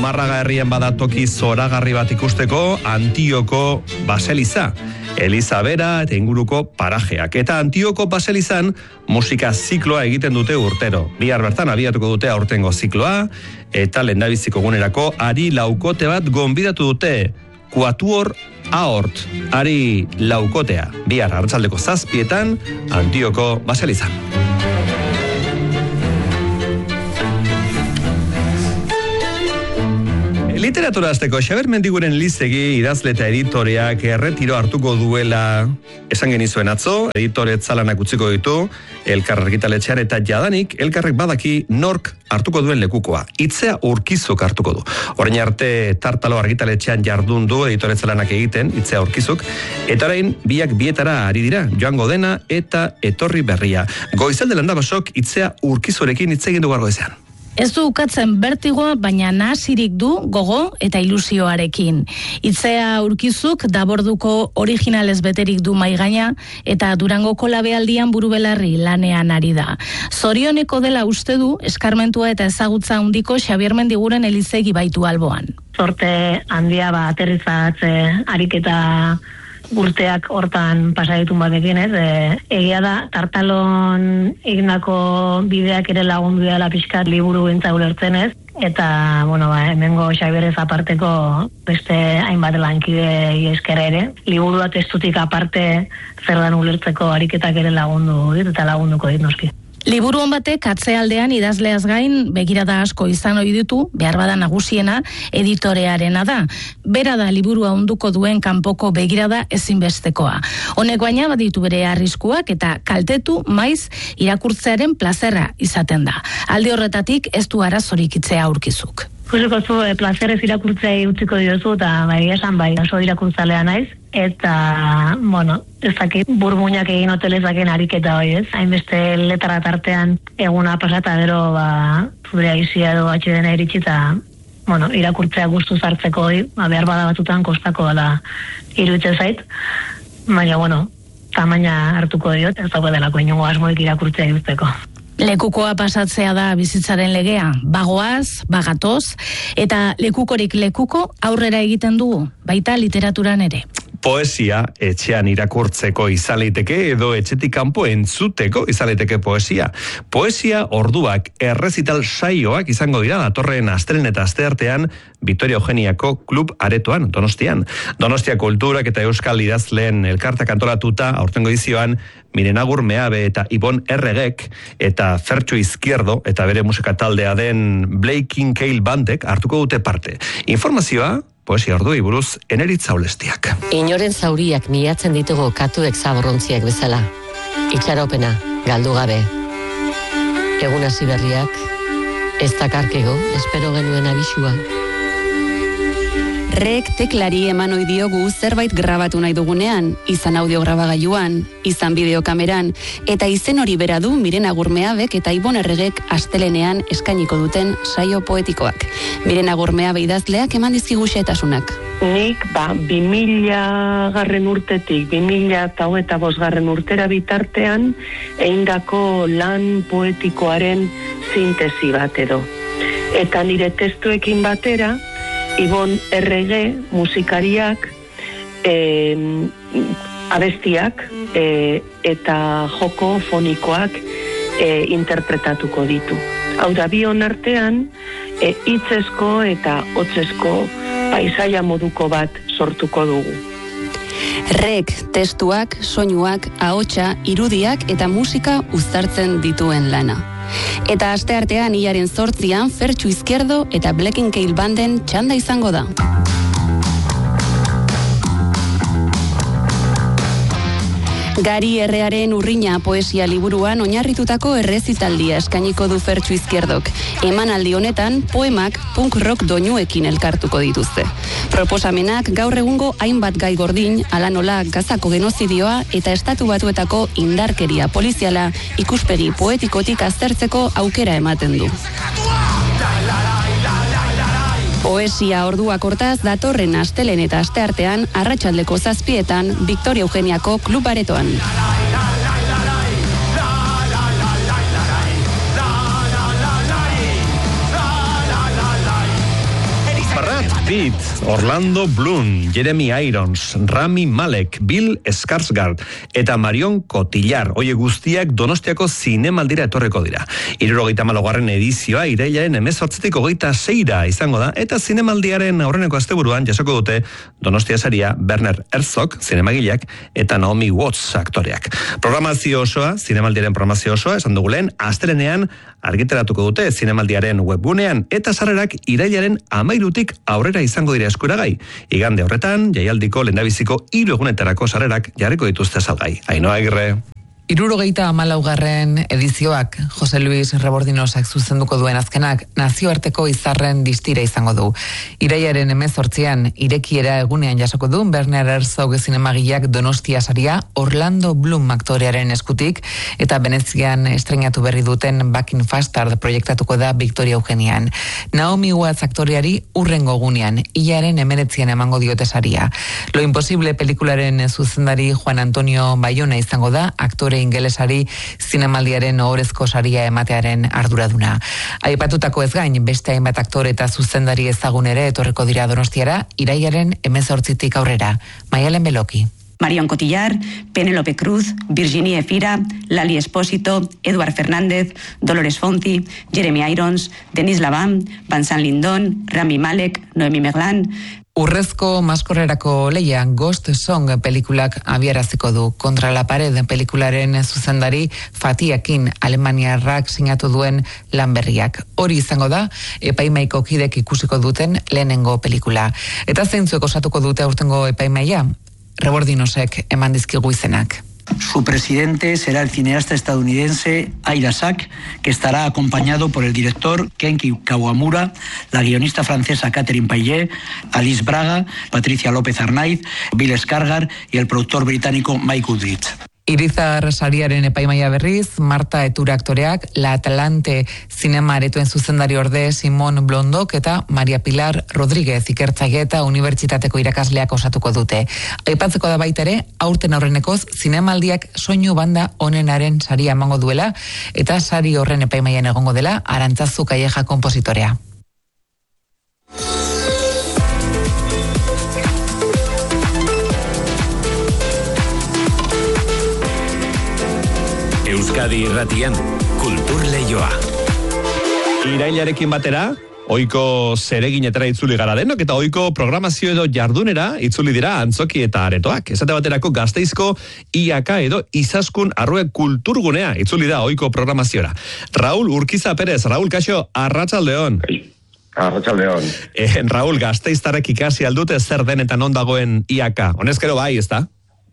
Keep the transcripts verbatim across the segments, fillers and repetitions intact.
Zumarraga herrien badatoki zoragarri bat ikusteko Antioko baseliza. Eliza bera eta inguruko parajeak. Eta Antioko baselizan musika zikloa egiten dute urtero. Bihar bertan abiatuko dute aurtengo zikloa eta lehendabiziko gunerako ari laukote bat gonbidatu dute. Kuatuor Aort, ari laukotea. Bihar arratsaldeko zazpietan Antioko baselizan. Literatura azteko, Xaber Mendiguren Lizegi idazle eta editoreak erretiro hartuko duela esan genizuen atzo, editore etzalanak utziko ditu, Elkar argitaletxean eta jadanik, Elkarrek badaki nork hartuko duen lekukoa. Itzea Urkizuk hartuko du. Orain arte Tartalo argitaletxean jardun du editore etzalanak egiten, Itzea Urkizuk, eta orain biak bietara ari dira, joango dena eta etorri berria. Goizalde Landabasok Itzea Urkizurekin hitz egin du gaur goizean. Ez du ukatzen bertigoa, baina nahasirik du gogo eta ilusioarekin. Itzea Urkizuk daborduko originalez beterik du maigaina eta Durangoko labealdian burubelarri lanean ari da. Zorioneko dela uste du eskarmentua eta ezagutza handiko Xabier Mendiguren Elizegi baitu alboan. Sorte handia ba aterrizatze ariketa urteak hortan pasaditun batekin, ez? E, egia da, Tartalon egindako bideak ere lagundu dela pixkat liburu gintza ulertzen, ez? Eta, bueno, ba, hemengo Xabierrez aparteko beste hainbat lankide eskera ere. Liburua testutik aparte zer dan ulertzeko ariketak ere lagundu dit eta lagunduko dit noski. Liburu on batek atzealdean idazleaz gain begirada asko izan ohi ditu, behar bada nagusiena editorearena da. Bera da liburua onduko duen kanpoko begirada ezinbestekoa. Honek baina baditu bere arriskuak eta kaltetu maiz irakurtzearen plazerra izaten da. Alde horretatik ez du arazorik Itzea Urkizuk. Ikusiko zu, e, plazerez irakurtzei utziko diozu, eta bai, esan bai, oso irakurtzalea naiz, eta, bueno, ez dakit, burmuinak egin hotelezaken ariketa hoi, ez? Hainbeste letara tartean eguna pasata gero, ba, zure aizia edo atxedena iritsi, eta, bueno, irakurtzea gustuz hartzeko hoi, ba, behar bada batutan kostako dela iruditzen zait, baina, bueno, tamaina hartuko diot, ez dago delako inongo asmoik irakurtzea iruzteko. Lekukoa pasatzea da bizitzaren legea, bagoaz, bagatoz, eta lekukorik lekuko aurrera egiten dugu, baita literaturan ere. Poesia etxean irakurtzeko izaleiteke edo etxetik kanpo entzuteko izaleiteke poesia. Poesia orduak errezital saioak izango dira datorren astelehen eta asteartean Vitoria Eugeniako klub aretoan, Donostian. Donostia kulturak eta euskal idazleen elkartak antolatuta aurtengo edizioan Miren Agur Meabe eta Ibon Erregek eta Fertxo Izquierdo eta bere musika taldea den Blaking Kale Bandek hartuko dute parte. Informazioa poesia orduei buruz Eneritz Aulestiak. Inoren zauriak miatzen ditugu katuek zaborrontziak bezala. Itxaropena, galdu gabe. Egun hasi berriak, ez dakarkego, espero genuen abisua. Rek teklari eman ohi diogu zerbait grabatu nahi dugunean, izan audio grabagailuan, izan bideokameran, eta izen hori bera du Miren Agur Meabek eta Ibon Erregek astelenean eskainiko duten saio poetikoak. Miren Agur Meabe idazleak eman dizkigu xehetasunak. Nik, ba, bi mila garren urtetik, bi mila eta hogeita bost garren urtera bitartean, eindako lan poetikoaren sintesi bat edo. Eta nire testuekin batera, Ibon Errege, musikariak, e, abestiak e, eta joko fonikoak e, interpretatuko ditu. Hau da, bion artean, e, hitzezko eta hotzezko paisaia moduko bat sortuko dugu. Rek testuak, soinuak, ahotsa, irudiak eta musika uztartzen dituen lana. Eta asteartean hilaren zortzian Fertxo Izquierdo eta Blaking Kale Banden txanda izango da. Gari Errearen Urrina poesia liburuan oinarritutako errezitaldia eskainiko du Fertxo Izquierdok. Emanaldi honetan poemak punk rock doinuekin elkartuko dituzte. Proposamenak gaur egungo hainbat gai gordin, hala nola Gazako genozidioa eta Estatu Batuetako indarkeria poliziala ikuspegi poetikotik aztertzeko aukera ematen du. Poesia orduak hortaz datorren astelen eta asteartean arratsaldeko zazpietan Vitoria Eugeniako klub aretoan. Pitt, Orlando Bloom, Jeremy Irons, Rami Malek, Bill Skarsgård eta Marion Cotillard. Oie guztiak Donostiako zinemaldira etorreko dira. Hirurogeita hamalaugarren edizioa irailaren hemezortzitik hogeita seira izango da, eta zinemaldiaren aurreneko asteburuan jasoko dute Donostia saria Werner Herzog, zinemagileak, eta Naomi Watts aktoreak. Programazio osoa, zinemaldiaren programazio osoa, esan dugu lehen, astelenean argiteratuko dute zinemaldiaren webgunean, eta sarrerak irailaren hamairutik aurrera izango dira eskuragai. Igande horretan, jaialdiko lehendabiziko hiru egunetarako sarrerak jarriko dituzte salgai. Ainhoa Agirre. Hirurogeita hamalaugarren edizioak Jose Luis Rebordinosak zuzenduko duen azkenak nazioarteko izarren distira izango du. Irailaren hemezortzian irekiera egunean jasoko du Werner Herzog zinemagileak Donostia saria Orlando Bloom aktorearen eskutik, eta Venezian estreinatu berri duten Back in Fastard proiektatuko da Victoria Eugenian. Naomi Watts aktoreari urrengo egunean, hilaren hemeretzian emango diote saria. Lo Imposible pelikularen zuzendari Juan Antonio Bayona izango da aktore ingelesari zinemaldiaren ohorezko saria ematearen arduraduna. Aipatutako ez gain, beste hainbat aktore eta zuzendari ezagun ere etorreko dira Donostiara irailaren hemezortzitik aurrera. Maialen Beloki. Marion Cotillard, Penélope Cruz, Virginie Efira, Lali Espósito, Eduard Fernández, Dolores Fonzi, Jeremy Irons, Denis Lavam, Vincent Lindon, Rami Malek, Noemi Merlan. Urrezko maskorrerako leia Ghost Song pelikulak abiaraziko du. Kontra la pared pelikularen zuzendari Fatiakin alemaniarrak sinatu duen lan berriak. Hori izango da epaimaiko kidek ikusiko duten lehenengo pelikula. Eta zeintzuk osatuko dute aurtengo epaimaia? Rebordinosek eman dizkigu izenak. Su presidente será el cineasta estadounidense Ira Sachs, que estará acompañado por el director Kenki Kawamura, la guionista francesa Catherine Payet, Alice Braga, Patricia López Arnaiz, Bill Skarsgård y el productor británico Mike Goodrich. Irizar sariaren epaimaia berriz, Marta Etura aktoreak, La Atlante zinema aretuen zuzendari orde Simon Blondok eta Maria Pilar Rodríguez ikertzaile eta unibertsitateko irakasleak osatuko dute. Aipatzeko da baita ere, aurten aurrenekoz zinemaldiak soinu banda onenaren saria emango duela, eta sari horren epaimaian egongo dela Arantzazu Calleja konpositorea. Euskadi Irratian, Kultur Leioa. Irailarekin batera, ohiko zereginetara itzuli gara denok, eta ohiko programazio edo jardunera itzuli dira antzoki eta aretoak. Esate baterako Gasteizko I A K edo Izaskun Arrue Kulturgunea itzuli da ohiko programaziora. Raúl Urquiza Pérez, Raúl, kaixo, arratsaldeon. Arratsaldeon. Eh, Raúl, Gasteiztarrek ikasi aldute zer denetan non dagoen I A K. Honezkero bai, ezta?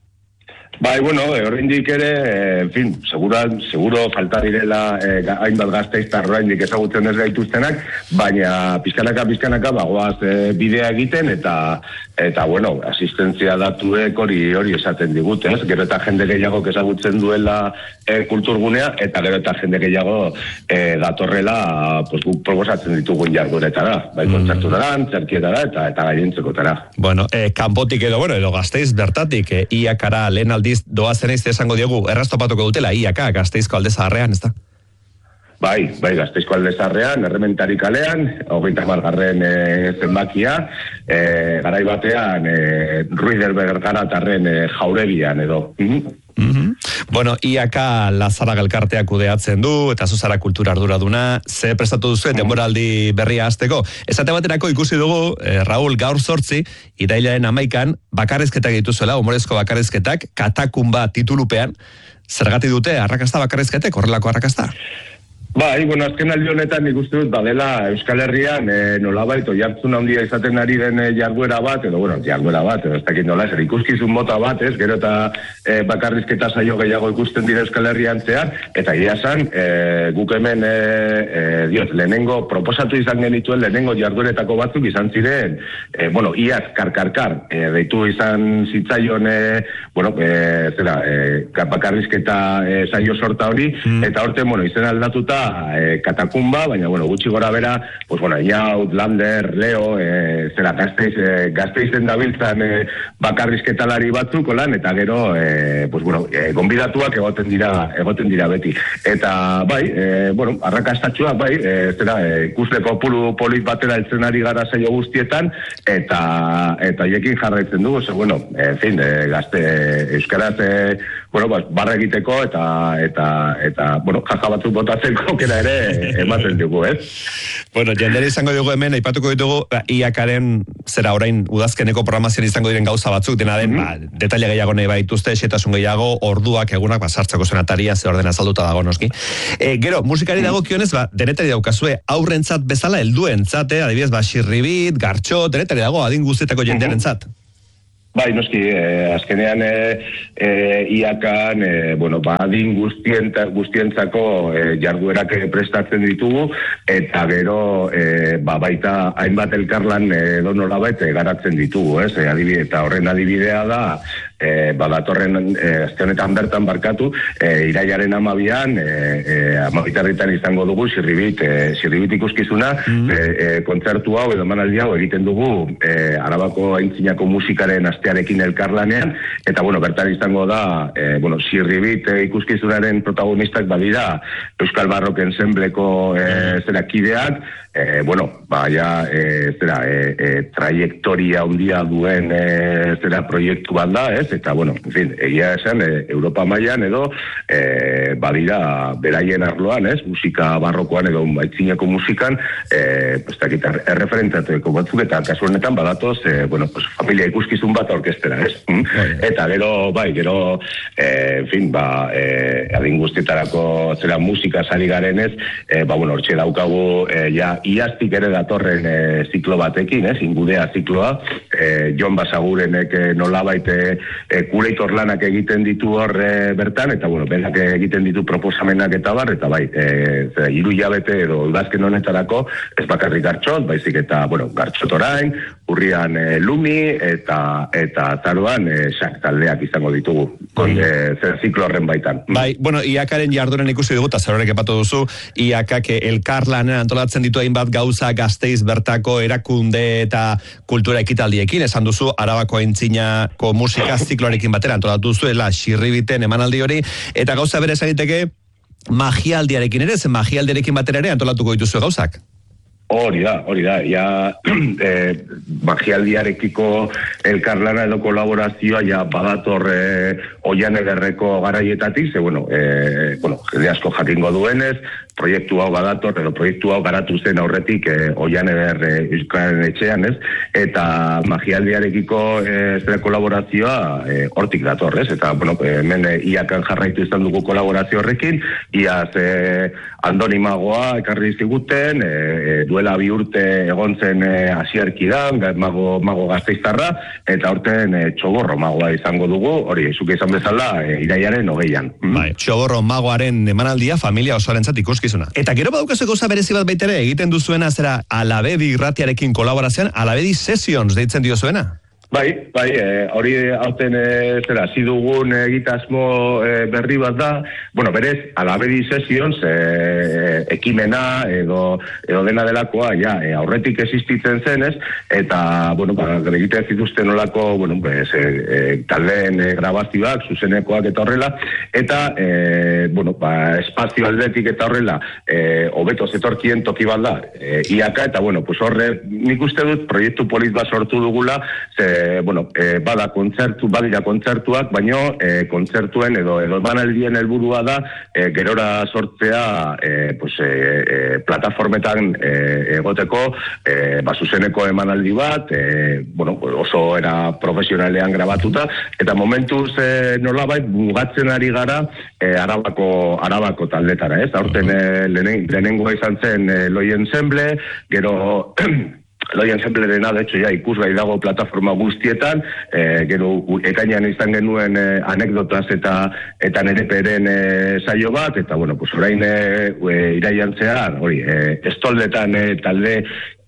Bai, bueno, oraindik ere, en fin, segura, seguro faltar direla eh, hainbat Gasteiztar oraindik ezagutzen ez gaituztenak, baina pizkanaka pizkanaka bagoaz eh, bidea egiten eta eta bueno, asistentzia datuek hori hori esaten digute, ez? Gero eta jende gehiago ezagutzen duela eh, kulturgunea eta gero eta jende gehiago eh, datorrela, pues guk proposatzen ditugun jardueretara, bai mm. kontzertutara, zerkietara eta eta gainontzekotara. Bueno, eh, kanpotik edo bueno, edo Gasteiz bertatik eh, I A K-ra lehen aldiz doa zeneiz esango diegu, erraztopatuko dutela I A K, Gasteizko alde zaharrean, ez da? Bai, bai, Gasteizko alde zaharrean, Errementari kalean, hogeita hamargarren e, zenbakia, e, garai batean, e, Ruiderberg garatarren e, jauregian edo. Mm-hmm. Mm-hmm. Bueno, I A K Lazara elkarteak kudeatzen du, eta zuzara kultura arduraduna, ze prestatu duzu, denboraldi berria hasteko. Esate baterako ikusi dugu, eh, Raúl, gaur zortzi, irailaren hamaikan, bakarrizketak dituzuela, humorezko bakarrizketak, Katakumba titulupean, zergatik dute arrakasta bakarrizketek, horrelako arrakasta? Bai, bueno, azken aldi honetan nik uste dut badela Euskal Herrian e, nolabait oihartzun handia izaten ari den e, jarduera bat, edo bueno, jarduera bat, edo ez dakit nola, zer ikuskizun mota bat, ez, gero eta e, bakarrizketa saio gehiago ikusten dira Euskal Herrian zehar, eta ia zan, e, guk hemen, e, e, diot, lehenengo, proposatu izan genituen lehenengo jardueretako batzuk izan ziren, e, bueno, iaz, karkarkar, e, deitu izan zitzaion, e, bueno, e, zera, e, bakarrizketa e, saio sorta hori, mm. eta horten, bueno, izen aldatuta, da e, Katakumba, baina, bueno, gutxi gora bera, pues, bueno, Inaut, Lander, Leo, e, zera, gazteiz, e, gazteizen dabiltzan e, bakarrizketalari batzuk, lan, eta gero, e, pues, bueno, e, gonbidatuak egoten dira, egoten dira beti. Eta, bai, e, bueno, arrakastatxuak, bai, e, zera, e, ikusleko pulu polit batera eltzen ari gara saio guztietan, eta, eta jekin jarraitzen dugu, ze, bueno, en fin, e, gazte, euskaraz, e, bueno, bas, barra egiteko, eta, eta, eta, bueno, jaja batzuk botatzeko, kera ere, ematen dugu, ez? Bueno, jendere izango dugu hemen, aipatuko ditugu, I A K-aren, zera orain, udazkeneko programazioan izango diren gauza batzuk, dena den, mm-hmm. ba, detaile gehiago nahi baituzte, xetasun gehiago, orduak, egunak, ba, sartzeko zenataria, ze orden azalduta dago, noski. E, gero, musikari dago kionez, ba, denetari daukazue, aurrentzat bezala, helduentzat, eh? Adibidez, ba, Xirribit, Gartxo, denetari dago, adin guztietako jendearentzat. Bai, noski, eh, azkenean eh, eh, iakan, eh, bueno, ba, adin guztienta, guztientzako eh, jarduerak prestatzen ditugu, eta gero, eh, ba, baita hainbat elkarlan eh, donolabait eh, garatzen ditugu, ez? Eh, adibide, eta horren adibidea da, eh, badatorren eh, azte honetan bertan barkatu, eh, iraiaren amabian, eh, eh, amabitarritan izango dugu, Xirribit, eh, Xirribit ikuskizuna, mm-hmm. eh, eh, kontzertu hau, edo manaldi hau egiten dugu, eh, Arabako aintzinako musikaren astearekin elkarlanean, eta bueno, bertan izango da, eh, bueno, Xirribit eh, ikuskizunaren protagonistak badira Euskal Barrok ensembleko eh, zera kideak, eh, bueno, ba, ja, eh, zera, eh, eh, trajektoria handia duen eh, zera proiektu bat da, ez? Eta, bueno, en fin, egia esan, eh, Europa mailan edo eh, badira beraien arloan, ez? Musika barrokoan edo aitzinako musikan, eh, pues, takit, erreferentatueko batzuk, eta kasu honetan badatoz, eh, bueno, pues, familia ikuskizun bat orkestera, ez? Mm? Eta gero, bai, gero, eh, en fin, ba, eh, adin guztietarako zera musika sari garenez, eh, ba, bueno, hortxe daukagu, eh, ja, iaztik ere datorren eh, ziklo batekin, ez? Ingudea zikloa, eh, Jon Basagurenek eh, nolabait eh, E, kureitor lanak egiten ditu hor e, bertan, eta bueno, berak egiten ditu proposamenak eta bar, eta bai, e, hiru hilabete edo udazken honetarako ez bakarrik Gartxot, baizik eta, bueno, Gartxot orain, urrian e, Lumi, eta eta azaroan e, sak taldeak izango ditugu, kon, e, zer ziklo horren baitan. Bai, bueno, I A K-aren jarduren ikusi dugu, eta zerorek epatu duzu, I A K elkarlanen antolatzen ditu hainbat gauza Gasteiz bertako erakunde eta kultura ekitaldiekin, esan duzu, Arabako aintzinako musika zikloarekin batera antolatu zuela Xirribiten emanaldi hori, eta gauza bere egiteke magialdiarekin ere, zen magialdiarekin batera ere antolatuko dituzu gauzak. Hori da, hori da, ja, eh, magialdiarekiko elkarlana edo kolaborazioa ja badator eh, oian ederreko garaietatik, ze, bueno, eh, bueno, jende asko jakingo duenez, proiektu hau badator, edo proiektu hau garatu zen aurretik eh, oian eder eh, Euskararen etxean, ez? Eta magialdiarekiko eh, zera kolaborazioa eh, hortik dator, ez? Eta, bueno, hemen eh, iakan jarraitu izan dugu kolaborazio horrekin, iaz eh, Andoni Magoa ekarri ziguten, eh, duela bi urte egon zen eh, asierki da, mago, mago gazteiztarra, eta horten eh, Txoborro magoa izango dugu, hori, zuke izan bezala, eh, iraiaren hogeian. Mm-hmm. Bai, Txoborro magoaren emanaldia familia osoarentzat ikuskizuna. Eta gero badukazu gauza berezi bat baitere, egiten duzuena zera Alabedi irratiarekin kolaborazioan, Alabedi Sessions deitzen dio zuena? Bai, bai, e, hori hauten e, zera, zidugun egitasmo e, berri bat da, bueno, berez, Alabedi Sessions e, ekimena edo, edo dena delakoa, ja, e, aurretik existitzen zenez, eta, bueno, ba, egiten zituzten olako, bueno, pues, e, e, taldeen e, grabazioak, zuzenekoak eta horrela, eta, e, bueno, ba, espazio aldetik eta horrela, e, hobeto zetorkien toki bat da, e, I A K, eta, bueno, pues horre, nik uste dut, proiektu polit bat sortu dugula, ze, E, bueno, e, bada kontzertu, badira kontzertuak, baino e, kontzertuen edo edo emanaldien helburua da e, gerora sortzea e, pues, e, e, plataformetan e, egoteko e, basuzeneko emanaldi bat, e, bueno, oso era profesionalean grabatuta, eta momentuz e, nolabait mugatzen ari gara e, Arabako, Arabako taldetara, ez? Aurten e, lehen, lehenengoa izan zen e, Loi Ensemble, gero Loi Ensemblerena, de hecho, ja, ikusgai dago plataforma guztietan, e, gero ekainan izan genuen e, anekdotaz eta eta nereperen e, saio bat, eta, bueno, pues orain e, e, iraian zehar, hori, e, estoldetan e, talde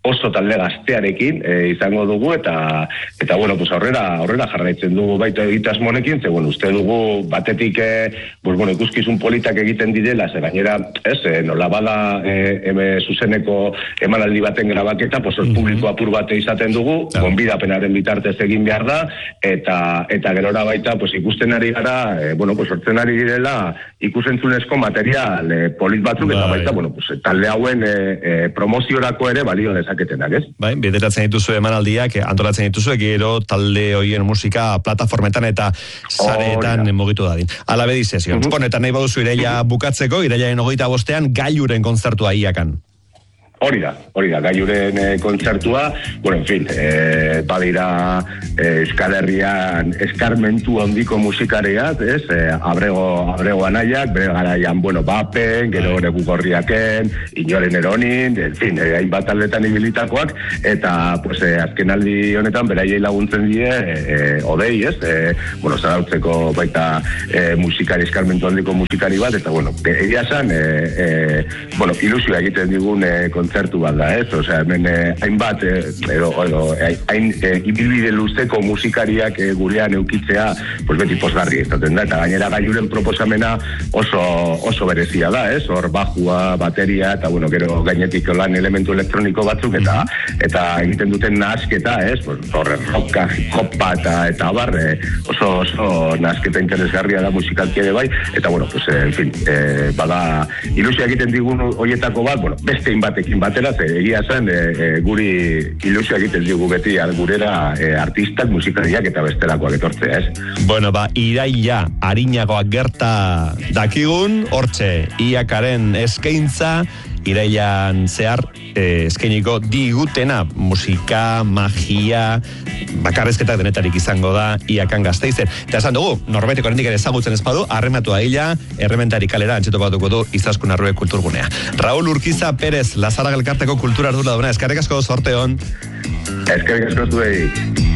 oso talde gaztearekin e, izango dugu, eta eta bueno, pues aurrera, aurrera jarraitzen dugu baita egitasmonekin, ze bueno, uste dugu batetik e, pues bueno, ikuskizun politak egiten direla, ze gainera, ez, e, nola bada e, eme zuzeneko emanaldi baten grabaketa, pues mm-hmm. publiko apur bate izaten dugu, claro. Gonbidapenaren bitartez egin behar da, eta eta gerora baita, pues ikusten ari gara, e, bueno, pues sortzen ari direla ikusentzunezko material e, polit batzuk, bai. Eta baita, bueno, pues talde hauen e, e, promoziorako ere balio dezaketenak, ez? Bai, bideratzen dituzu emanaldiak, antolatzen dituzu, gero talde hoien musika plataformetan eta sareetan oh, mugitu dadin. Alabe dizesio. Uh-huh. Bueno, eta nahi baduzu Iraila bukatzeko, Irailaren hogeita bostean Gailuren kontzertua Iakan. Hori da, hori da, Gailuren e, kontzertua, bueno, en fin, e, badira e, Euskal Herrian eskarmentu handiko musikariak, ez, e, abrego, abrego anaiak, bere garaian, bueno, Bapen, gero Negu Gorriaken, Inoren Eronin, en fin, e, hainbat aldetan ibilitakoak, eta, pues, e, azkenaldi honetan, beraiei laguntzen die, e, e, odei, ez, e, bueno, zarautzeko baita e, musikari, eskarmentu handiko musikari bat, eta, bueno, egia esan, e, e, bueno, ilusioa egiten digun e, kontzertu bat da, ez? Osea, hemen eh, hainbat, eh, edo, edo, hain eh, ibilbide luzeko musikariak eh, gurean eukitzea, pues beti posgarri izaten da, eta gainera Gailuren proposamena oso, oso berezia da, ez? Hor bajua, bateria, eta bueno, gero gainetik lan elementu elektroniko batzuk, eta eta egiten duten nahasketa, ez? Pues, horre, rocka, hip-hopa, eta, eta bar, eh, oso, oso nahasketa interesgarria da musikalki ere bai, eta bueno, pues, eh, en fin, eh, bada, ilusia egiten digun horietako bat, bueno, beste inbatekin batera, ze egia zen e, e, guri ilusio egiten digu beti gurera e, artistak, musikariak eta bestelakoak etortzea, ez? Bueno, ba, Iraila arinagoak gerta dakigun, hortxe, Iakaren eskaintza, Irailan zehar eh, eskainiko digutena musika, magia, bakarrezketak denetarik izango da Iakan Gasteizen. Eta esan dugu, norbaitek oraindik ere ezagutzen ez badu, arrematu aila, errementari kalera antxeto batuko du Izaskun Arrue Kulturgunea. Raúl Urquiza Pérez, Lazaraga Elkarteko kultura ardura duna, eskerrik asko, sorte hon. Eskerrik asko zuei.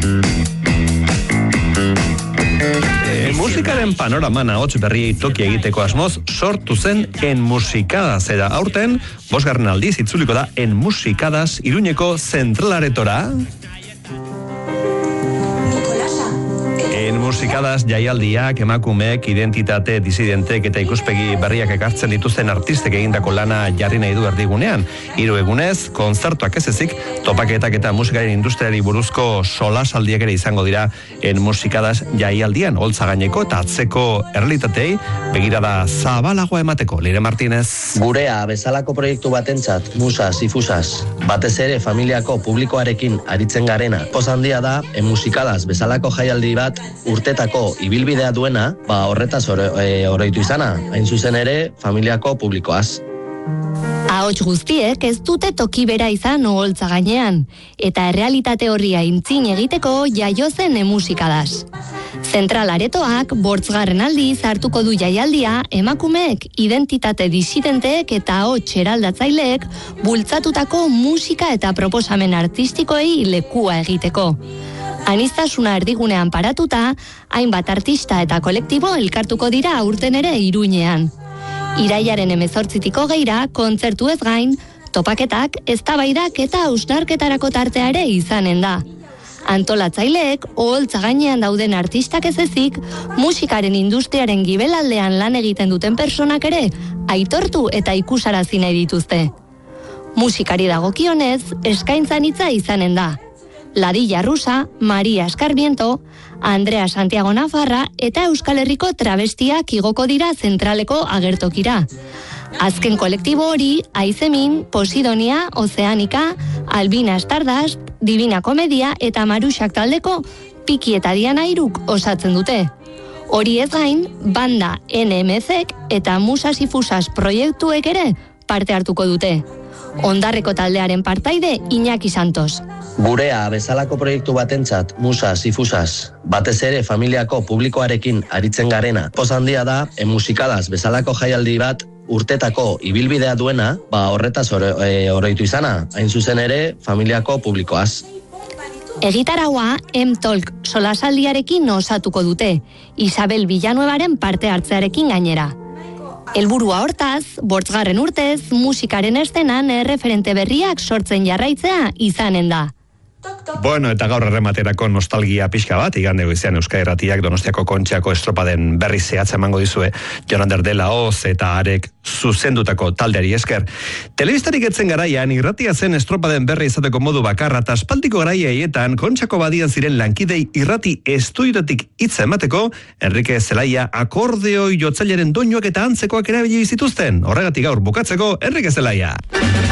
E, musikaren panoraman ahots berriei toki egiteko asmoz sortu zen En Musikadas, eta aurten bosgarren aldiz itzuliko da En Musikadas Iruñeko zentralaretora. En Musikadas jaialdiak emakumeek, identitate disidentek eta ikuspegi berriak ekartzen dituzten artistek egindako lana jarri nahi du erdigunean. Hiru egunez, kontzertuak ez ezik, topaketak eta musikaren industriari buruzko solasaldiak ere izango dira En Musikadas jaialdian, holtza gaineko eta atzeko errealitatei begirada zabalagoa emateko. Leire Martínez. Gurea bezalako proiektu batentzat, musas, ifusas, batez ere familiako publikoarekin aritzen garena. Poz handia da, En Musikadas bezalako jaialdi bat urtetako ibilbidea duena, ba horretaz oro, e, oroitu izana, hain zuzen ere familiako publikoaz. Ahots guztiek ez dute toki bera izan oholtza gainean, eta errealitate horri aintzin egiteko jaio zen En Musikadas. Zentral aretoak bortzgarren aldiz hartuko du jaialdia emakumeek, identitate disidenteek eta ahots eraldatzaileek bultzatutako musika eta proposamen artistikoei lekua egiteko. Aniztasuna erdigunean paratuta, hainbat artista eta kolektibo elkartuko dira aurten ere Iruñean. Irailaren hemezortzitik hogeira, kontzertu ez gain, topaketak, eztabaidak eta hausnarketarako tartea ere izanen da. Antolatzaileek, oholtza gainean dauden artistak ez ezik, musikaren industriaren gibelaldean lan egiten duten personak ere, aitortu eta ikusarazi nahi dituzte. Musikari dagokionez, eskaintzan hitza izanen da. Ladilla Rusa, Maria Eskarmiento, Andrea Santiago Nafarra eta Euskal Herriko travestiak igoko dira zentraleko agertokira. Azken kolektibo hori, Aizemin, Posidonia, Ozeanika, Albina Stardust, Divina Komedia eta Maruxak taldeko Piki eta Diana Iruk osatzen dute. Hori ez gain, banda N M Z eta Musas Ifusas proiektuek ere parte hartuko dute. Ondarreko taldearen partaide Iñaki Santos. Gurea bezalako proiektu batentzat, musas, ifusas, batez ere familiako publikoarekin aritzen garena. Poz handia da, En Musikadas bezalako jaialdi bat urtetako ibilbidea duena, ba horretaz oro, e, oroitu izana, hain zuzen ere familiako publikoaz. Egitaraua M-Talk solasaldiarekin osatuko dute, Isabel Villanuevaren parte hartzearekin gainera. Helburua hortaz, bortzgarren urtez, musikaren estenan erreferente berriak sortzen jarraitzea izanen da. Bueno, eta gaur errematerako nostalgia pixka bat, igande goizean Euskadi Irratiak Donostiako Kontxako estropaden berri zehatza emango dizue, Jonander de la Hoz eta Arek zuzendutako taldeari esker. Telebistarik etzen garaian, irratia zen estropaden berri izateko modu bakarra, eta aspaldiko garaia haietan Kontxako badian ziren lankidei irrati estudiotik hitza emateko, Enrique Zelaia akordeoi jotzaileren doinuak eta antzekoak erabili zituzten. Horregatik gaur bukatzeko, Enrique Zelaia.